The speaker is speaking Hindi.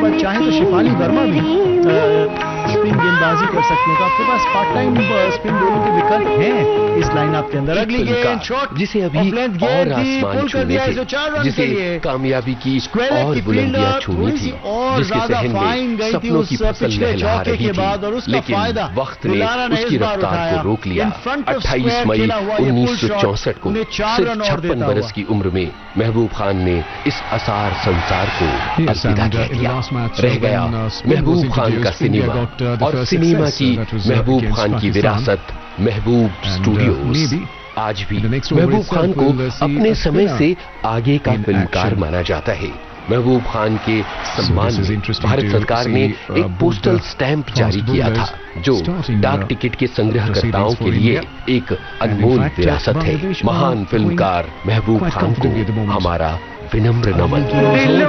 चाहे तो शिफाली वर्मा भी स्पिन गेंदबाजी कर सकते हैं, तो आपके पास पार्ट टाइम स्पिन बॉलर के विकल्प हैं इस लाइनअप के अंदर। अगली गेंद शॉट जिसे अभी और आसमान छूने थे, जिसे कामयाबी की और बुलंदियां छूनी थी, जिसके सहन में सपनों की फसल लहला रही थी, लेकिन वक्त ने उसकी रफ्तार को रोक लिया। 28 मई 1964 को सिर्फ 56 बरस की उम्र में महबूब खान ने इस असार संसार को अलविदा कह दिया। रह गया महबूब खान का सिनेमा और सिनेमा की महबूब खान की विरासत महबूब स्टूडियोज। आज भी महबूब खान को अपने समय से आगे का फिल्मकार माना जाता है। महबूब खान के सम्मान में भारत सरकार ने एक पोस्टल स्टैंप जारी किया था, जो डाक टिकट के संग्रहकर्ताओं के लिए एक अनमोल विरासत है। महान फिल्मकार महबूब खान को हमारा विनम्र नमन।